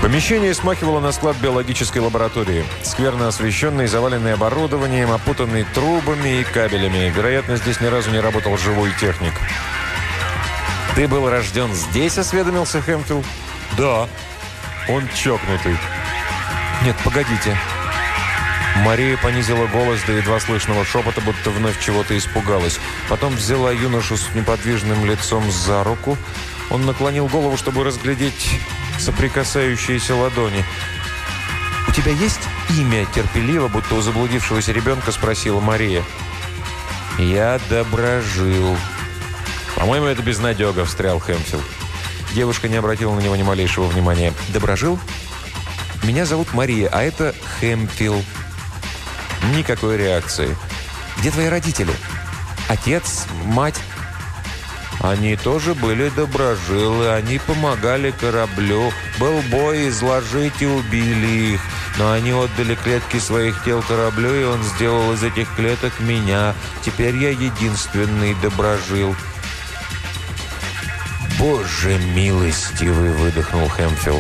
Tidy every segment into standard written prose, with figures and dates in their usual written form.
Помещение смахивало на склад биологической лаборатории. Скверно освещенный, заваленный оборудованием, опутанный трубами и кабелями. Вероятно, здесь ни разу не работал живой техник. «Ты был рожден здесь?» – осведомился Хэмфилл. «Да». «Он чокнутый». «Нет, погодите». Мария понизила голос до едва слышного шепота, будто вновь чего-то испугалась. Потом взяла юношу с неподвижным лицом за руку. Он наклонил голову, чтобы разглядеть соприкасающиеся ладони. «У тебя есть имя?» – терпеливо, будто у заблудившегося ребенка спросила Мария. «Я Доброжил». «По-моему, это безнадега», – встрял Хэмфилл. Девушка не обратила на него ни малейшего внимания. «Доброжил? Меня зовут Мария, а это Хэмфилл». Никакой реакции. «Где твои родители? Отец, мать?» «Они тоже были доброжилы, они помогали кораблю. Был бой, изложить и убили их. Но они отдали клетки своих тел кораблю, и он сделал из этих клеток меня. Теперь я единственный доброжил». «Боже милостивый!» – выдохнул Хэмфилл.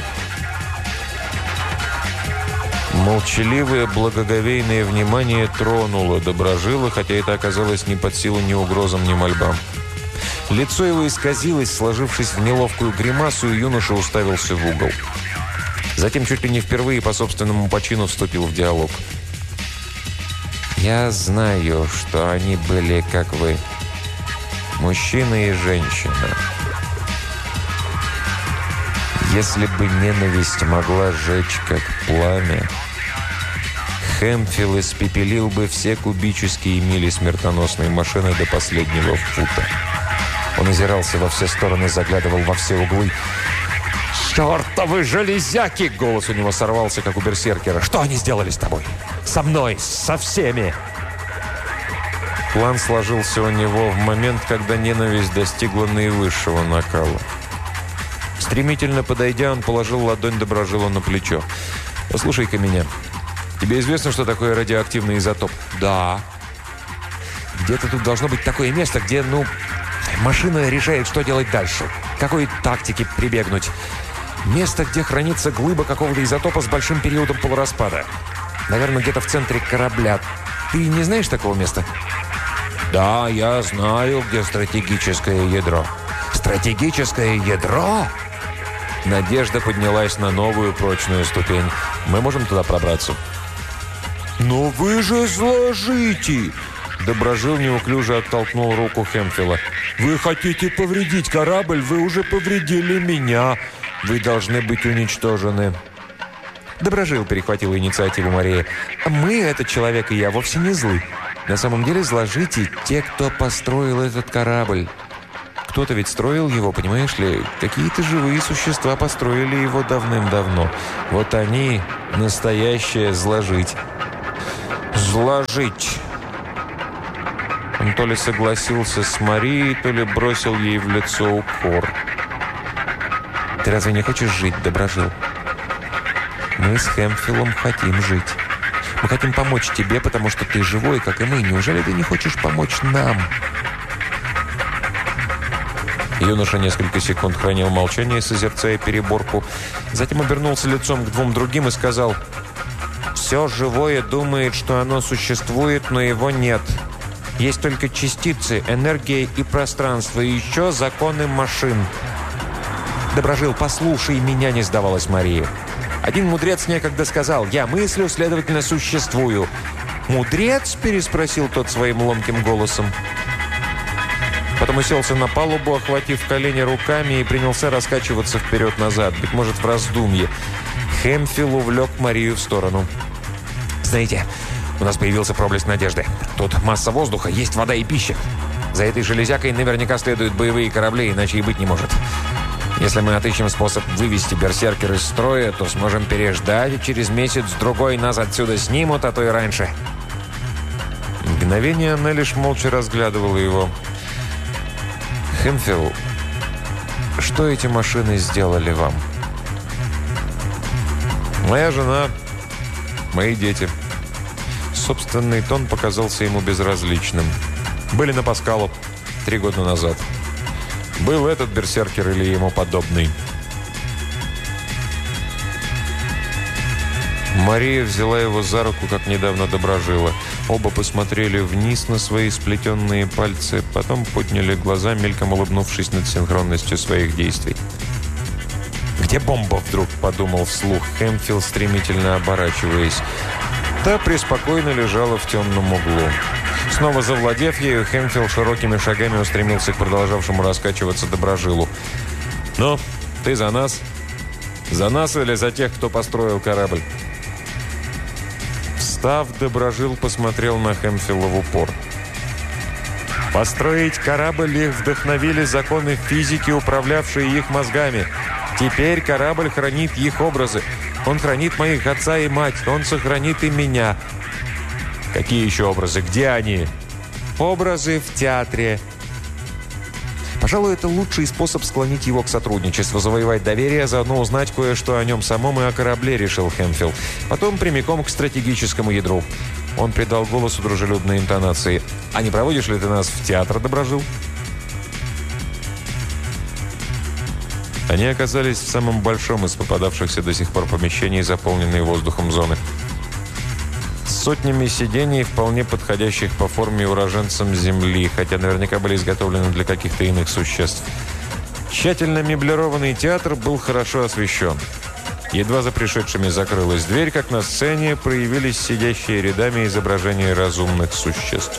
Молчаливое, благоговейное внимание тронуло Доброжила, хотя это оказалось не под силу ни угрозам, ни мольбам. Лицо его исказилось, сложившись в неловкую гримасу, и юноша уставился в угол. Затем чуть ли не впервые по собственному почину вступил в диалог. «Я знаю, что они были, как вы, мужчина и женщина. Если бы ненависть могла сжечь, как пламя, Хэмфилл испепелил бы все кубические мили смертоносной машины до последнего фута». Он озирался во все стороны, заглядывал во все углы. «Чертовы железяки!» — голос у него сорвался, как у берсеркера. «Что они сделали с тобой? Со мной? Со всеми?» План сложился у него в момент, когда ненависть достигла наивысшего накала. Стремительно подойдя, он положил ладонь Доброжилу на плечо. «Послушай-ка меня. Тебе известно, что такое радиоактивный изотоп?» «Да». «Где-то тут должно быть такое место, где, машина решает, что делать дальше. К какой тактике прибегнуть. Место, где хранится глыба какого-то изотопа с большим периодом полураспада. Наверное, где-то в центре корабля. Ты не знаешь такого места?» «Да, я знаю, где стратегическое ядро». «Стратегическое ядро?» Надежда поднялась на новую прочную ступень. «Мы можем туда пробраться?» «Но вы же сложите!» Доброжил неуклюже оттолкнул руку Хэмфилла. «Вы хотите повредить корабль? Вы уже повредили меня. Вы должны быть уничтожены». Доброжил перехватила инициативу Мария. «Мы, этот человек и я, вовсе не злы. На самом деле зложите те, кто построил этот корабль. Кто-то ведь строил его, понимаешь ли? Какие-то живые существа построили его давным-давно. Вот они, настоящее зложить». «Зложить». Он то ли согласился с Марией, то ли бросил ей в лицо укор. «Ты разве не хочешь жить, Доброжил? Мы с Хэмфиллом хотим жить. Мы хотим помочь тебе, потому что ты живой, как и мы. Неужели ты не хочешь помочь нам?» Юноша несколько секунд хранил молчание, созерцая переборку. Затем обернулся лицом к двум другим и сказал: «Все живое думает, что оно существует, но его нет. Есть только частицы, энергия и пространство, и еще законы машин». «Доброжил, послушай меня», — не сдавалась Мария. «Один мудрец некогда сказал: я мыслю, следовательно, существую». «Мудрец?» — переспросил тот своим ломким голосом. Потом уселся на палубу, охватив колени руками, и принялся раскачиваться вперед-назад, быть может, в раздумье. Хэмфилл увлек Марию в сторону. «Знаете, у нас появился проблеск надежды. Тут масса воздуха, есть вода и пища. За этой железякой наверняка следуют боевые корабли, иначе и быть не может. Если мы отыщем способ вывести берсеркер из строя, то сможем переждать, и через месяц-другой нас отсюда снимут, а то и раньше». Мгновение она лишь молча разглядывала его. «Хэмфилл, что эти машины сделали вам?» «Моя жена, мои дети». Собственный тон показался ему безразличным. «Были на Паскалу 3 года назад. Был этот берсеркер или ему подобный». Мария взяла его за руку, как недавно Доброжила. Оба посмотрели вниз на свои сплетенные пальцы, потом подняли глаза, мельком улыбнувшись над синхронностью своих действий. «Где бомба?» – вдруг подумал вслух Хэмфилл, стремительно оборачиваясь. Та преспокойно лежала в темном углу. Снова завладев ею, Хэмфилл широкими шагами устремился к продолжавшему раскачиваться Доброжилу. «Ну, ты за нас? За нас или за тех, кто построил корабль?» Встав, Доброжил посмотрел на Хэмфилла в упор. «Построить корабль их вдохновили законы физики, управлявшие их мозгами. Теперь корабль хранит их образы. Он хранит моих отца и мать. Он сохранит и меня». «Какие еще образы? Где они?» «Образы в театре». Пожалуй, это лучший способ склонить его к сотрудничеству, завоевать доверие, заодно узнать кое-что о нем самом и о корабле, решил Хэмфилл. Потом прямиком к стратегическому ядру. Он придал голосу дружелюбной интонации. «А не проводишь ли ты нас в театр, Доброжил?» Они оказались в самом большом из попадавшихся до сих пор помещений, заполненной воздухом зоны. С сотнями сидений, вполне подходящих по форме уроженцам Земли, хотя наверняка были изготовлены для каких-то иных существ. Тщательно меблированный театр был хорошо освещен. Едва за пришедшими закрылась дверь, как на сцене проявились сидящие рядами изображения разумных существ.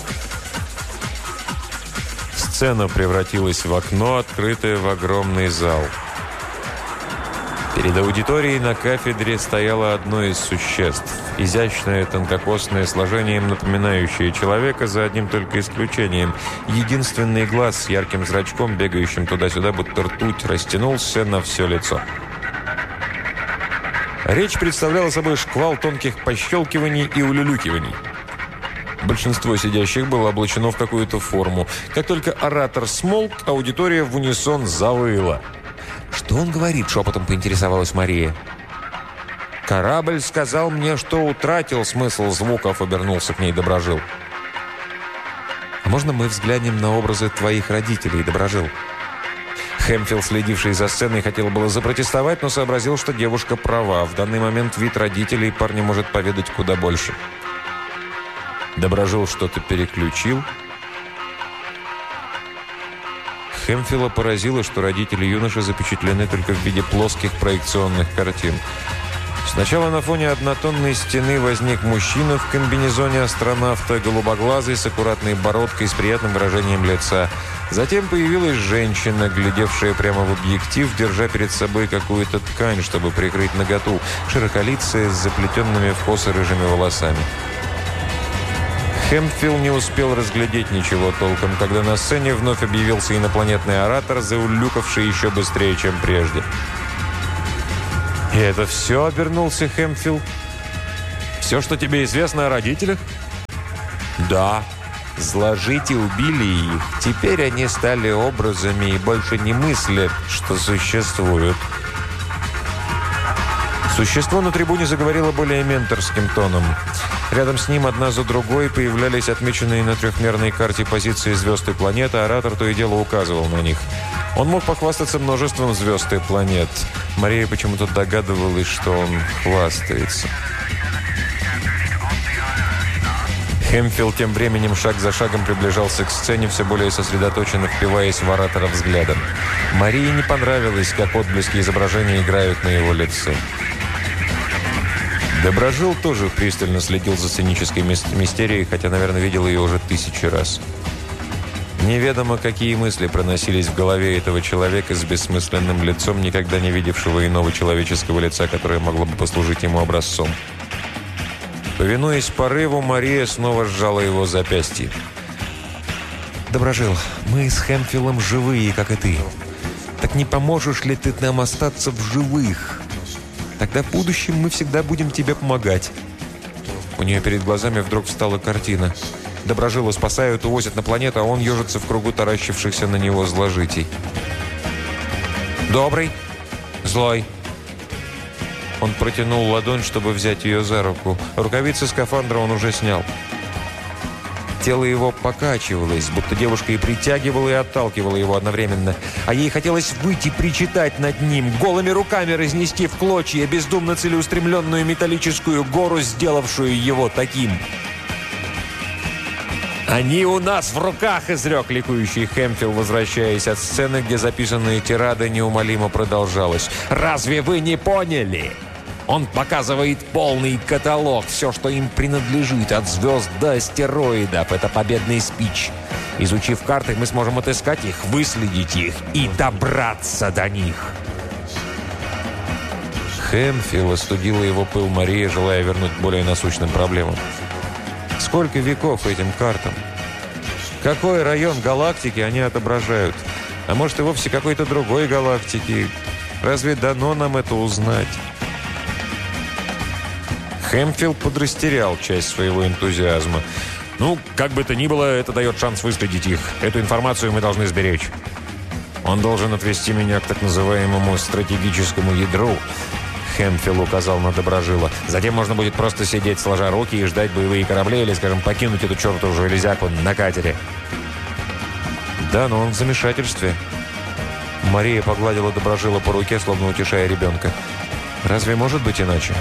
Сцена превратилась в окно, открытое в огромный зал. Перед аудиторией на кафедре стояло одно из существ. Изящное, тонкокосное, сложением напоминающее человека, за одним только исключением. Единственный глаз с ярким зрачком, бегающим туда-сюда, будто ртуть, растянулся на все лицо. Речь представляла собой шквал тонких пощелкиваний и улюлюкиваний. Большинство сидящих было облачено в какую-то форму. Как только оратор смолк, аудитория в унисон завыла. «Что он говорит?» – шепотом поинтересовалась Мария. «Корабль сказал мне, что утратил смысл звуков», – обернулся к ней Доброжил. «А можно мы взглянем на образы твоих родителей, Доброжил?» Хэмфилл, следивший за сценой, хотел было запротестовать, но сообразил, что девушка права. В данный момент вид родителей парня может поведать куда больше. Доброжил что-то переключил. Хэмфилла поразило, что родители юноши запечатлены только в виде плоских проекционных картин. Сначала на фоне однотонной стены возник мужчина в комбинезоне астронавта, голубоглазый, с аккуратной бородкой, с приятным выражением лица. Затем появилась женщина, глядевшая прямо в объектив, держа перед собой какую-то ткань, чтобы прикрыть наготу, широколицая, с заплетенными в косы рыжими волосами. Хэмфилл не успел разглядеть ничего толком, когда на сцене вновь объявился инопланетный оратор, заулюкавший еще быстрее, чем прежде. «И это все?» — обернулся Хэмфилл. «Все, что тебе известно о родителях?» «Да. Зложите убили их. Теперь они стали образами и больше не мыслят, что существуют». Существо на трибуне заговорило более менторским тоном. Рядом с ним одна за другой появлялись отмеченные на трехмерной карте позиции звезд и планет, а оратор то и дело указывал на них. Он мог похвастаться множеством звезд и планет. Мария почему-то догадывалась, что он хвастается. Хэмфилл тем временем шаг за шагом приближался к сцене, все более сосредоточенно впиваясь в оратора взглядом. Марии не понравилось, как отблески изображения играют на его лице. Доброжил тоже пристально следил за сценической мистерией, хотя, наверное, видел ее уже 1000 раз. Неведомо, какие мысли проносились в голове этого человека с бессмысленным лицом, никогда не видевшего иного человеческого лица, которое могло бы послужить ему образцом. Повинуясь порыву, Мария снова сжала его запястье. «Доброжил, мы с Хэмфиллом живые, как и ты. Так не поможешь ли ты нам остаться в живых? Тогда в будущем мы всегда будем тебе помогать». У нее перед глазами вдруг встала картина. Доброжила спасают, увозят на планету, а он ежится в кругу таращившихся на него зложитий. «Добрый, злой». Он протянул ладонь, чтобы взять ее за руку. Рукавицы скафандра он уже снял. Тело его покачивалось, будто девушка и притягивала, и отталкивала его одновременно. А ей хотелось выйти, причитать над ним, голыми руками разнести в клочья бездумно целеустремленную металлическую гору, сделавшую его таким. «Они у нас в руках!» – изрек ликующий Хэмфилл, возвращаясь от сцены, где записанная тирада неумолимо продолжалась. «Разве вы не поняли? Он показывает полный каталог, все, что им принадлежит, от звезд до астероидов. Это победный спич. Изучив карты, мы сможем отыскать их, выследить их и добраться до них». Хэмфилл остудила его пыл Мария, желая вернуть к более насущным проблемам. Сколько веков этим картам? Какой район галактики они отображают? А может, и вовсе какой-то другой галактики? Разве дано нам это узнать? Хэмфилл подрастерял часть своего энтузиазма. Ну, как бы то ни было, это дает шанс выследить их. Эту информацию мы должны сберечь. Он должен отвести меня к так называемому стратегическому ядру. Хэмфилл указал на Доброжила. Затем можно будет просто сидеть, сложа руки, и ждать боевые корабли или, скажем, покинуть эту чертову железяку на катере. Да, но он в замешательстве. Мария погладила Доброжила по руке, словно утешая ребенка. Разве может быть иначе?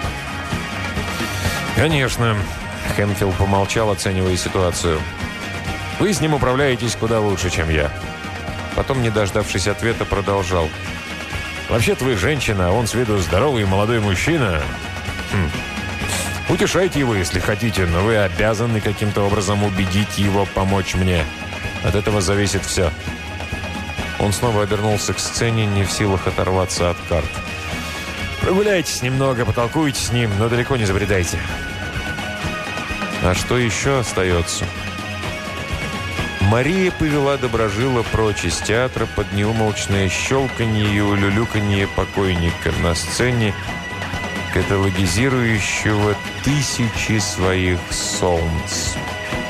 Конечно. Хэмфилл помолчал, оценивая ситуацию. Вы с ним управляетесь куда лучше, чем я. Потом, не дождавшись ответа, продолжал. Вообще-то вы женщина, а он с виду здоровый молодой мужчина. Утешайте его, если хотите, но вы обязаны каким-то образом убедить его помочь мне. От этого зависит все. Он снова обернулся к сцене, не в силах оторваться от карт. Прогуляйтесь немного, потолкуйте с ним, но далеко не забредайте. А что еще остается? Мария повела Доброжила прочь из театра под неумолчное щелканье и улюлюканье покойника на сцене, каталогизирующего тысячи своих солнц.